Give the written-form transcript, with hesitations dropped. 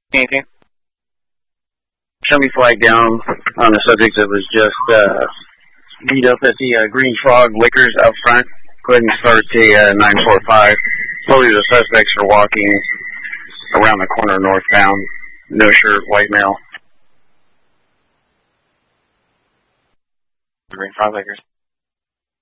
Anything? Show me flag down on the subject that was just beat up at the Green Frog Liquors out front. Go ahead and start the 945. Slowly the suspects are walking around the corner northbound. No shirt, white male. Green Frog Liquors.